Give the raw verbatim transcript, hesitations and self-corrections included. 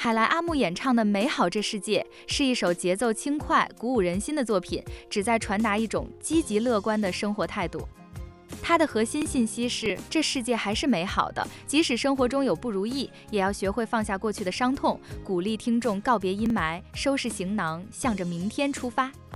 海莱阿木演唱的《美好这世界》是一首节奏轻快、鼓舞人心的作品，旨在传达一种积极乐观的生活态度。它的核心信息是，这世界还是美好的，即使生活中有不如意，也要学会放下过去的伤痛，鼓励听众告别阴霾，收拾行囊，向着明天出发。